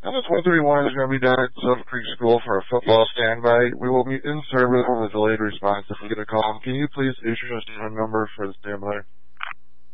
MS 131 is going to be down at Silver Creek School for a football standby. We will be in service with a delayed response if we get a call. Can you please issue a statement number for the standby?